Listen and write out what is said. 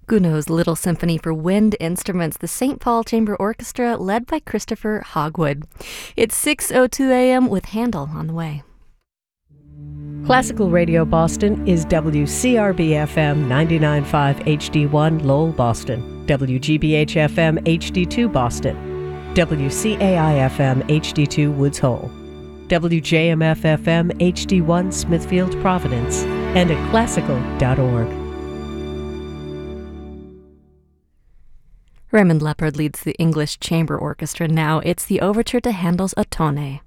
Gounod's Little Symphony for Wind Instruments, the St. Paul Chamber Orchestra, led by Christopher Hogwood. It's 6:02 a.m. with Handel on the way. Classical Radio Boston is WCRB-FM 99.5 HD1 Lowell, Boston, WGBH-FM HD2 Boston, WCAI-FM HD2 Woods Hole, WJMF-FM HD1 Smithfield, Providence, and at classical.org. Raymond Leppard leads the English Chamber Orchestra now. It's the overture to Handel's Ottone.